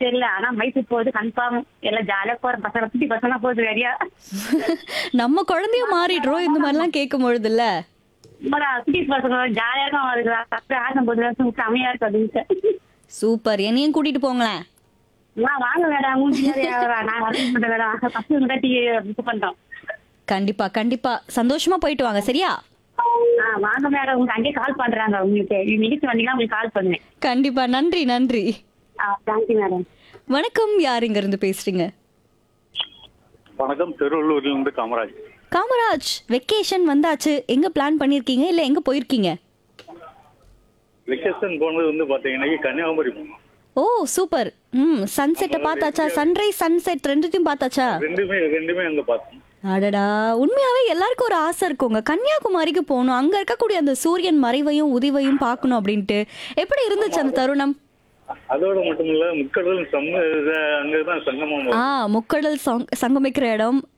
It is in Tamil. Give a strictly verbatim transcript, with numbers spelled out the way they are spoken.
தெரியல. ஆனா மைசூர் போகுது கன்ஃபார்ம். எல்லாம் ஜாலியா போற பசங்க குட்டி பசங்க போகுது ரெடியா. நம்ம குழந்தையும் மாறிடுறோம் இந்த மாதிரிலாம் கேட்கும் பொழுதுல்ல. குட்டி பசங்க ஜாலியா தான் வருது. அப்படி ஆடும் போது செமையா இருக்கு அப்படின்னு. சூப்பர். என்னையும் கூட்டிட்டு போங்களேன். நான் வாங்க மேடம் மூஞ்சி நான் வர மாட்டேன் மேடம். பசங்க கட்டி புக் பண்றோம். கண்டிப்பா கண்டிப்பா சந்தோஷமா போயிட்டு வாங்க சரியா? ஆ வாங்க மேடம். உங்களுக்கு அங்கேயே கால் பண்றாங்க. உங்களுக்கு நிகழ்ச்சி வந்தீங்கன்னா உங்களுக்கு கால் பண்ணுவேன். கண்டிப்பா. நன்றி நன்றி. ஆ தேங்க்யூ மேடம். வணக்கம். யார் இங்க இருந்து பேசுறீங்க? வணக்கம், திருவள்ளூர்ல இருந்து காமராஜ். காமராஜ், வெக்கேஷன் வந்தாச்சு. எங்க பிளான் பண்ணிருக்கீங்க இல்ல எங்க போயிருக்கீங்க? வெக்கேஷன் போனது வந்து பாத்தீங்கன்னா கன்னியாகுமரி போனோம். ஓ சூப்பர். ம் சன்செட்டை பார்த்தாச்சா? சன்ரைஸ் சன்செட் ரெண்டுத்தையும் பார்த்தாச்சா? ரெண்டுமே ரெண்டுமே அங்க பார்த்தோம். அடடா, உண்மையாவே எல்லாருக்கும் ஒரு ஆசை இருக்குங்க கன்னியாகுமரிக்கு போகணும், அங்க இருக்கக்கூடிய அந்த சூரியன் மறைவையும் உதிவையும் பார்க்கணும் அப்படின்ட்டு. எப்படி இருந்துச்சு அந்த தருணம்? அதோட மட்டும் இல்ல, முக்கடல் சம்ம அங்கதான் சங்கமம். ஆ முக்கடல் சங்- சங்கமிக்கிற இடம்.